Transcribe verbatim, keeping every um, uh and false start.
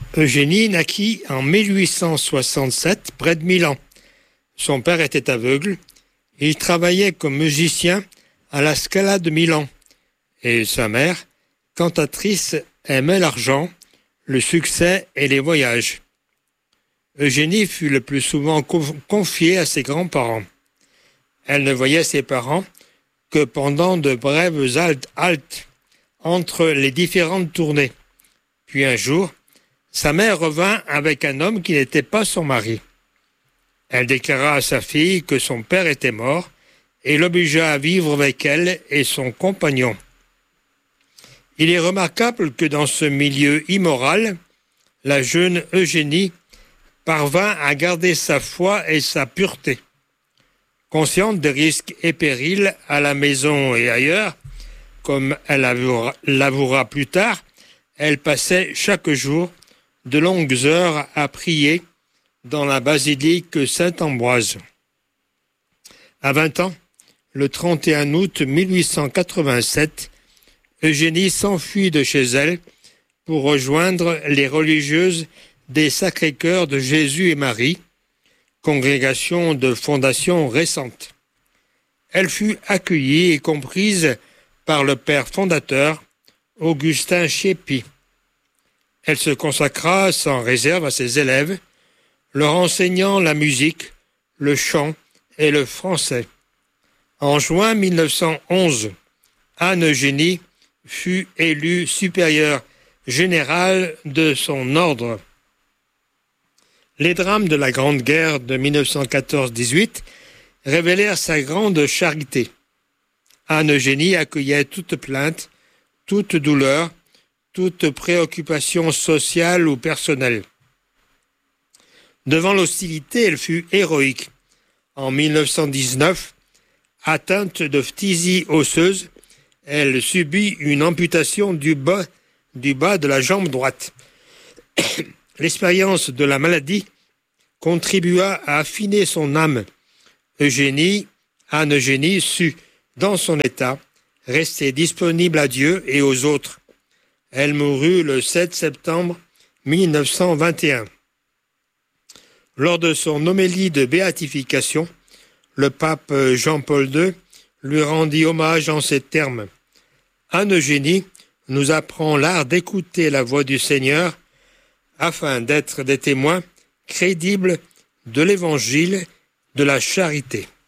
Eugénie naquit en mille huit cent soixante-sept près de Milan. Son père était aveugle. Il travaillait comme musicien à la Scala de Milan. Et sa mère, cantatrice, aimait l'argent, le succès et les voyages. Eugénie fut le plus souvent confiée à ses grands-parents. Elle ne voyait ses parents que pendant de brèves haltes entre les différentes tournées. Puis un jour, sa mère revint avec un homme qui n'était pas son mari. Elle déclara à sa fille que son père était mort et l'obligea à vivre avec elle et son compagnon. Il est remarquable que dans ce milieu immoral, la jeune Eugénie parvint à garder sa foi et sa pureté. Consciente des risques et périls à la maison et ailleurs, comme elle l'avouera plus tard, elle passait chaque jour de longues heures à prier dans la basilique Saint-Ambroise. À vingt ans, le trente et un août mille huit cent quatre-vingt-sept, Eugénie s'enfuit de chez elle pour rejoindre les religieuses des Sacré-Cœur de Jésus et Marie, congrégation de fondation récente. Elle fut accueillie et comprise par le père fondateur, Augustin Chépi. Elle se consacra sans réserve à ses élèves, leur enseignant la musique, le chant et le français. En juin mille neuf cent onze, Anne Eugénie fut élue supérieure générale de son ordre. Les drames de la Grande Guerre de mille neuf cent quatorze dix-huit révélèrent sa grande charité. Anne Eugénie accueillait toute plainte, toute douleur, toute préoccupation sociale ou personnelle. Devant l'hostilité, elle fut héroïque. En mille neuf cent dix-neuf, atteinte de phtisie osseuse, elle subit une amputation du bas, du bas de la jambe droite. L'expérience de la maladie contribua à affiner son âme. Eugénie, Anne Eugénie sut, dans son état, rester disponible à Dieu et aux autres. Elle mourut le sept septembre mille neuf cent vingt et un. Lors de son homélie de béatification, le pape Jean-Paul deux lui rendit hommage en ces termes. Anne Eugénie nous apprend l'art d'écouter la voix du Seigneur afin d'être des témoins crédibles de l'Évangile de la charité.